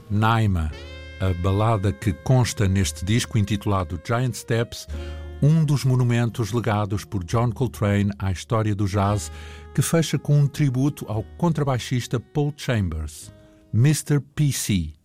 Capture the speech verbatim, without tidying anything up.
Naima, a balada que consta neste disco intitulado Giant Steps, um dos monumentos legados por John Coltrane à história do jazz, que fecha com um tributo ao contrabaixista Paul Chambers, mister P C.